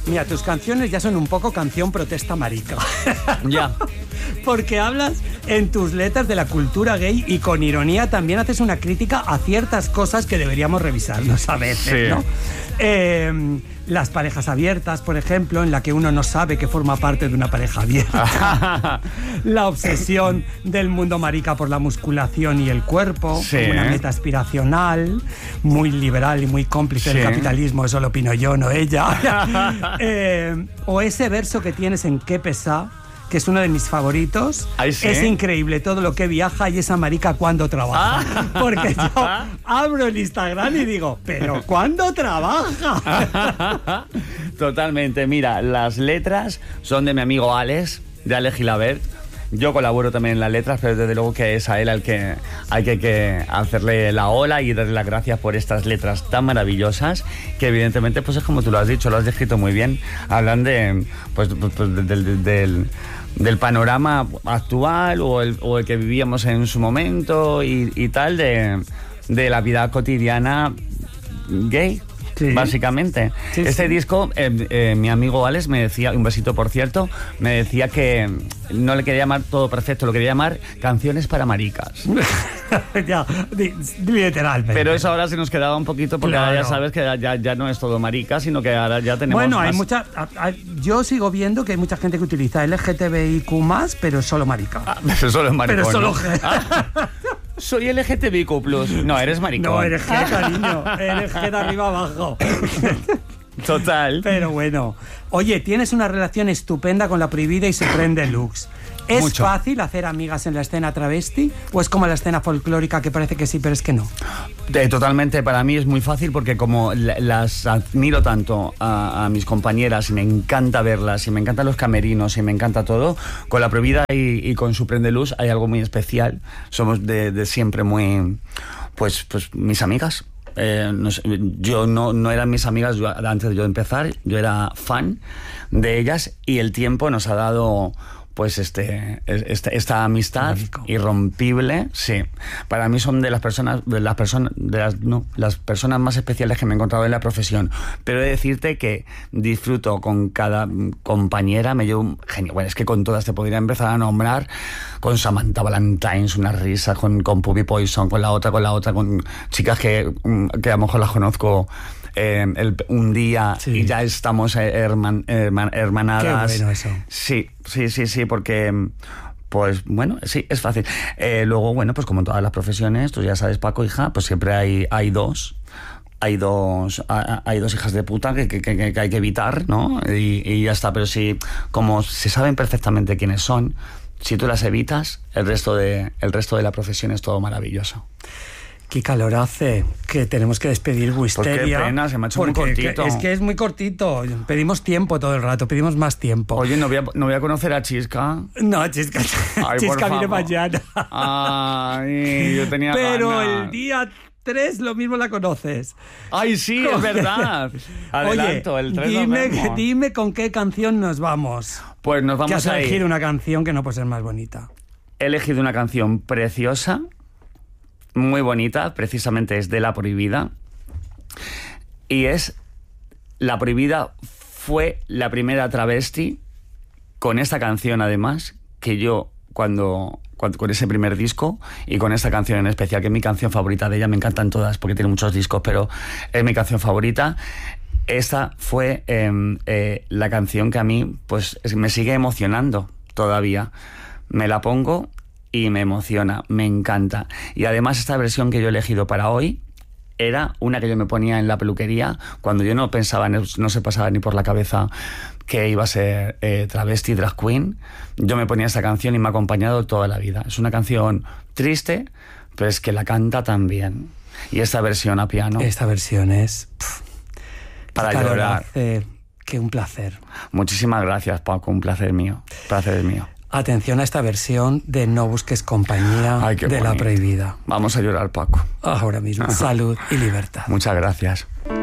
Mira, tus canciones ya son un poco canción protesta marica. Ya. Porque hablas en tus letras de la cultura gay y con ironía también haces una crítica a ciertas cosas que deberíamos revisarnos a veces, ¿no? Las parejas abiertas, por ejemplo, en la que uno no sabe que forma parte de una pareja abierta. La obsesión del mundo marica por la musculación y el cuerpo, como una meta aspiracional, muy liberal y muy cómplice del capitalismo, eso lo opino yo, no ella. O ese verso que tienes en Qué pesá, que es uno de mis favoritos. Es increíble todo lo que viaja y esa marica cuando trabaja. Porque yo abro el Instagram y digo, ¿pero cuándo trabaja? Totalmente. Mira, las letras son de mi amigo Alex, de Alex Gilabert. Yo colaboro también en las letras, pero desde luego que es a él al que hay que hacerle la ola y darle las gracias por estas letras tan maravillosas, que evidentemente pues es como tú lo has dicho, lo has descrito muy bien. Hablan de del panorama actual o el que vivíamos en su momento y tal, de la vida cotidiana gay. Sí. Básicamente. Sí, este disco, mi amigo Alex me decía, un besito por cierto, me decía que no le quería llamar todo perfecto, lo quería llamar canciones para maricas. Ya, literalmente. Pero eso ahora se nos quedaba un poquito, porque ahora ya sabes que ya no es todo marica, sino que ahora ya tenemos. Bueno, más... hay mucha. Yo sigo viendo que hay mucha gente que utiliza LGTBIQ+, pero solo marica. Pero solo es maricón. Pero solo ¿no? Soy LGTBIQ+. No, eres maricón. No, eres G, cariño. Eres G de arriba abajo. Total. Pero bueno. Oye, tienes una relación estupenda con La Prohibida y Supreme Deluxe. ¿Es Mucho. fácil hacer amigas en la escena travesti? ¿O es como la escena folclórica que parece que sí, pero es que no? Totalmente, para mí es muy fácil porque como las admiro tanto a mis compañeras y me encanta verlas y me encantan los camerinos y me encanta todo, con La Prohibida y con Supreme Deluxe hay algo muy especial. Somos de siempre muy, pues mis amigas. Yo no eran mis amigas antes de yo empezar, yo era fan de ellas y el tiempo nos ha dado pues esta amistad irrompible. Sí, para mí son las personas más especiales que me he encontrado en la profesión, pero he de decirte que disfruto con cada compañera, me llevo genio. Bueno, es que con todas te podría empezar a nombrar, con Samantha Valentines, una risa, con Puppy Poison, con la otra, con chicas que a lo mejor las conozco un día y ya estamos hermanadas. Qué bueno eso. Sí, porque pues bueno, sí, es fácil. Luego, bueno, pues como en todas las profesiones, tú ya sabes, Paco, hija, pues siempre hay dos hijas de puta que hay que evitar, ¿no? Y ya está, pero sí, como se saben perfectamente quiénes son, si tú las evitas, el resto de la profesión es todo maravilloso. Qué calor hace, que tenemos que despedir Wisteria. Pues qué pena, se me ha hecho muy cortito. Es que es muy cortito. Pedimos tiempo todo el rato, pedimos más tiempo. Oye, no voy a conocer a Chisca. No, Chisca viene mañana. Ay, yo tenía Pero ganas. el día 3 lo mismo la conoces. Ay, sí, es verdad. Adelanto, oye, el 3 dime con qué canción nos vamos. Pues nos vamos a elegir una canción que no puede ser más bonita. He elegido una canción preciosa, muy bonita, precisamente es de La Prohibida. Y La Prohibida fue la primera travesti con esta canción, además, que yo cuando con ese primer disco y con esta canción en especial, que es mi canción favorita de ella, me encantan todas porque tiene muchos discos, pero es mi canción favorita. Esta fue la canción que a mí pues me sigue emocionando todavía. Me la pongo y me emociona, me encanta. Y además esta versión que yo he elegido para hoy era una que yo me ponía en la peluquería cuando yo no pensaba, no se pasaba ni por la cabeza que iba a ser travesti, drag queen. Yo me ponía esta canción y me ha acompañado toda la vida. Es una canción triste, pero es que la canta tan bien. Y esta versión a piano... Esta versión es... para llorar. Que un placer. Muchísimas gracias, Paco, un placer mío. Placer es mío. Atención a esta versión de No busques compañía. Ay, de bonito. La Prohibida. Vamos a llorar, Paco. Ahora mismo. Salud y libertad. Muchas gracias.